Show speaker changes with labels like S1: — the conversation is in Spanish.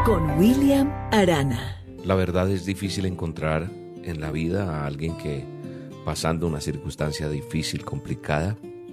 S1: con William Arana.
S2: La verdad es difícil encontrar en la vida a alguien que, pasando una circunstancia difícil, complicada,